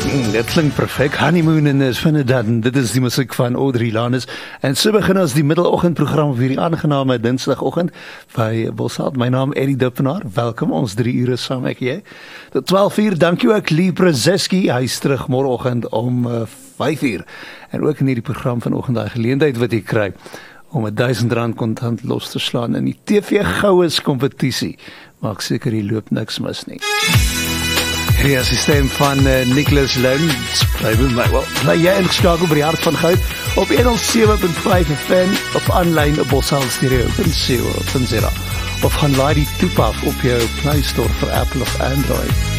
Dit klink perfek. Honeymoon in Swinedad. Dit is die musiek van Audrey Lanus. En so begin ons die middeloggendprogram vir die aangename Dinsdagoggend by Boshout. My naam Eddie Dippenaar. Welkom ons 3 ure saam ek jy. Tot 12:00. Dankie ook Lee Brzezinski. Hy is terug môreoggend om 5:00. En ook in hierdie program vanoggend daai geleentheid wat jy kry om R1000 kontant los te slaan in die TV Goues kompetisie. Maak seker jy loop niks mis nie. Hierdie is die stem van Nicholas Lynn. Bly jy ingeskakel by die hart van goud op 107.5 FM of aanlyn op boshoutstereo.co.za of gaan laai die toep af op jou Play Store vir Apple of Android.